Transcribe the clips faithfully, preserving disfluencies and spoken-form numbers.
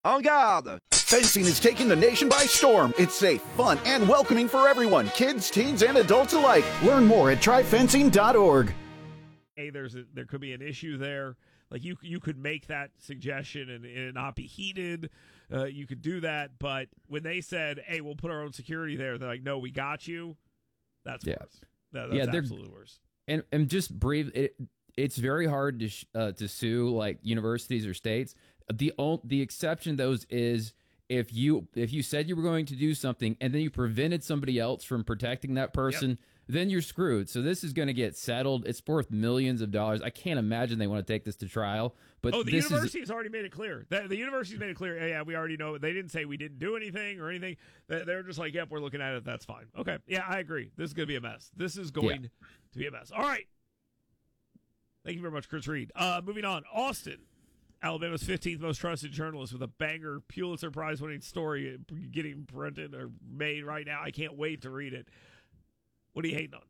En garde! Fencing is taking the nation by storm. It's safe, fun, and welcoming for everyone, kids, teens, and adults alike. Learn more at try fencing dot org. Hey, there's a, there could be an issue there. Like you, you could make that suggestion and, and it not be heated. Uh, you could do that, but when they said, "Hey, we'll put our own security there," they're like, "No, we got you." That's yeah. worse. That, that's yeah, they're, absolutely worse. And and just brief. It, it's very hard to sh- uh, to sue like universities or states. The only, the exception those is if you if you said you were going to do something and then you prevented somebody else from protecting that person, yep. then you're screwed. So this is going to get settled. It's worth millions of dollars. I can't imagine they want to take this to trial. But oh, the this university is, has already made it clear. The, the university's made it clear. Yeah, yeah, we already know. They didn't say we didn't do anything or anything. They, they're just like, yep, we're looking at it. That's fine. Okay, yeah, I agree. This is going to be a mess. This is going yeah. to be a mess. All right. Thank you very much, Chris Reed. Uh, moving on. Austin, Alabama's fifteenth most trusted journalist with a banger Pulitzer Prize winning story getting printed or made right now. I can't wait to read it. What are you hating on?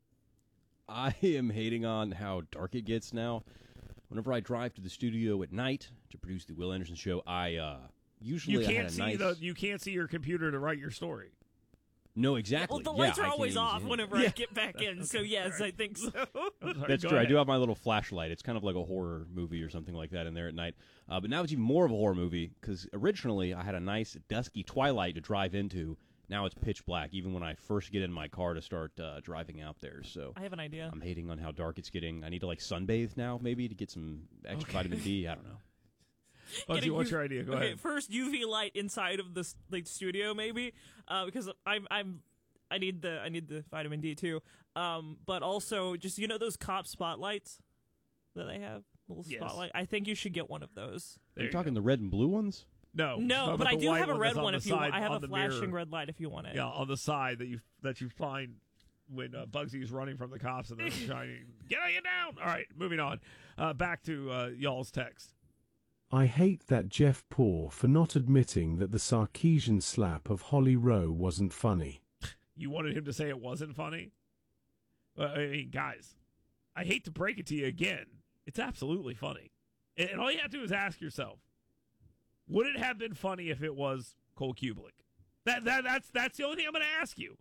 I am hating on how dark it gets now. Whenever I drive to the studio at night to produce the Will Anderson Show, I uh, usually you can't I had a see nice... the you can't see your computer to write your story. No, exactly. Well, the lights yeah, are always off whenever yeah. I get back in, so yes, I think so. Sorry, That's true. ahead. I do have my little flashlight. It's kind of like a horror movie or something like that in there at night. Uh, but now it's even more of a horror movie because originally I had a nice dusky twilight to drive into. Now it's pitch black, even when I first get in my car to start uh, driving out there. So I have an idea. I'm hating on how dark it's getting. I need to like sunbathe now, maybe, to get some extra okay. vitamin D. I don't know. Bugsy, what's your idea? Go okay, ahead. First, U V light inside of the like studio, maybe, uh, because I'm I'm I need the I need the vitamin D too. Um, but also just you know those cop spotlights that they have, little yes. spotlight. I think you should get one of those. Are you talking go. the red and blue ones? No, no, but I do have a red one. one if you side, want. I have a flashing mirror. red light if you want it. Yeah, on the side that you that you find when uh, Bugsy is running from the cops and they're shining. Get you down. All right, moving on. Uh, back to uh, y'all's text. I hate that Jeff Poor for not admitting that the Sarkeesian slap of Holly Rowe wasn't funny. You wanted him to say it wasn't funny? Well, I mean, guys, I hate to break it to you again. It's absolutely funny. And, and all you have to do is ask yourself, would it have been funny if it was Cole Kublik? That, that, that's, that's the only thing I'm going to ask you.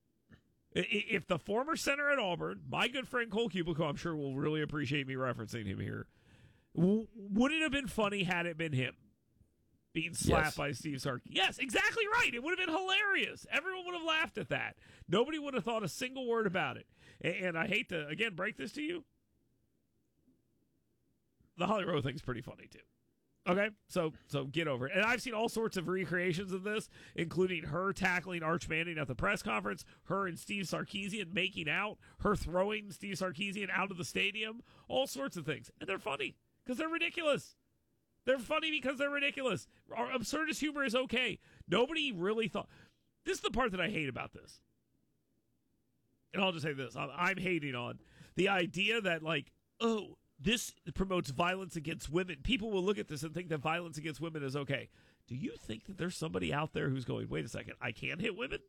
If the former center at Auburn, my good friend Cole Kublik, who I'm sure will really appreciate me referencing him here, w- would it have been funny had it been him being slapped yes. by Steve Sarkisian? Yes, exactly right. It would have been hilarious. Everyone would have laughed at that. Nobody would have thought a single word about it. And, and I hate to, again, break this to you. The Holly Rowe thing's pretty funny, too. Okay, so so get over it. And I've seen all sorts of recreations of this, including her tackling Arch Manning at the press conference, her and Steve Sarkisian making out, her throwing Steve Sarkisian out of the stadium, all sorts of things. And they're funny because they're ridiculous. They're funny because they're ridiculous. Our absurdist humor is okay. Nobody really thought. This is the part that I hate about this. And I'll just say this. I'm, I'm hating on the idea that, like, oh, this promotes violence against women. People will look at this and think that violence against women is okay. Do you think that there's somebody out there who's going, wait a second, I can hit women?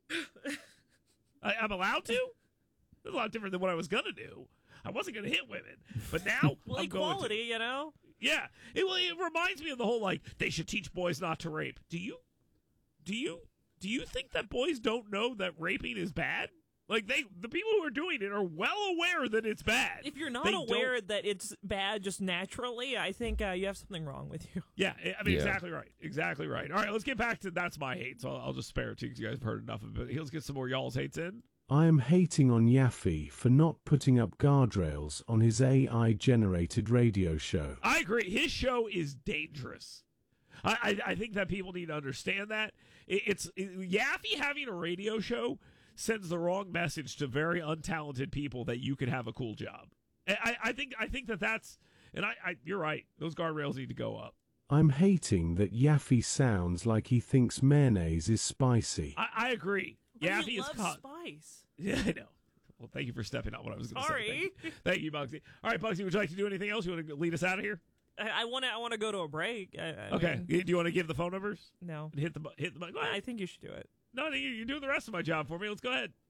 I, I'm allowed to? That's a lot different than what I was going to do. I wasn't going to hit women. But now well, I'm equality, going to. you know? Yeah. It, well, it reminds me of the whole, like, they should teach boys not to rape. Do you, do you, do you think that boys don't know that raping is bad? Like, they, the people who are doing it are well aware that it's bad. If you're not they aware don't... that it's bad just naturally, I think uh, you have something wrong with you. Yeah, I mean, yeah. exactly right. Exactly right. All right, let's get back to That's My Hate. So I'll, I'll just spare it to you because you guys have heard enough of it. Let's get some more y'all's hates in. I am hating on Yaffe for not putting up guardrails on his A I-generated radio show. I agree. His show is dangerous. I, I, I think that people need to understand that. It, it's it, Yaffe having a radio show sends the wrong message to very untalented people that you could have a cool job. I, I think I think that that's, and I, I you're right. Those guardrails need to go up. I'm hating that Yaffe sounds like he thinks mayonnaise is spicy. I, I agree. But Yaffe he is loves caught. spice. Yeah, I know. Well, thank you for stepping out what I was going to say. Sorry. Thank you. Thank you, Bugsy. All right, Bugsy, would you like to do anything else? You want to lead us out of here? I want to. I want to go to a break. I, I okay. Mean, do you want to give the phone numbers? No. And hit the hit the button. Go ahead. I think you should do it. No, no, you're doing the rest of my job for me. Let's go ahead.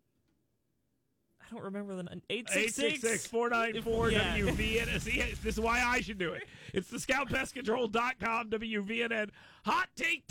I don't remember the eight six six four nine four yeah. W V N N. See, this is why I should do it. It's the scout pest control dot com W V N N hot take